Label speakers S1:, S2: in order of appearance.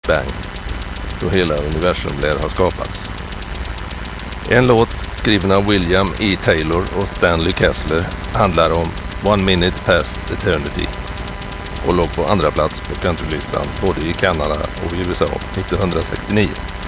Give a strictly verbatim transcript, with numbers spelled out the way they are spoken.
S1: Bang, då hela universum lär ha skapats. En låt skriven av William E. Taylor och Stanley Kessler handlar om One Minute Past Eternity och låg på andra plats på countrylistan både i Kanada och i U S A nittonhundrasextionio.